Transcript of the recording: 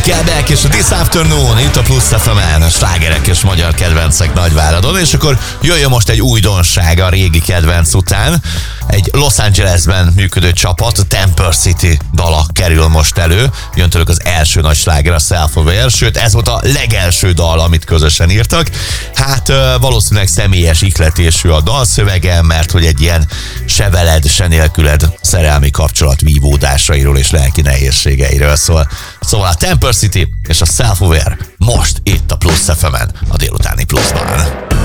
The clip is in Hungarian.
Kelbeck és a This Afternoon itt a Plusz FM-en, slágerek és magyar kedvencek Nagyváradon, és akkor jöjjön most egy újdonság a régi kedvenc után. Egy Los Angelesben működő csapat, a Temper City dala kerül most elő. Jön tőlük az első nagy sláger, a Self-Aware, sőt ez volt a legelső dal, amit közösen írtak. Hát valószínűleg személyes ihletésű a dalszövege, mert hogy egy ilyen se veled, se nélküled szerelmi kapcsolat vívódásairól és lelki nehézségeiről szól. Szóval a Temper City és a Self-Aware most itt a Plusz FM-en, a délutáni Pluszban.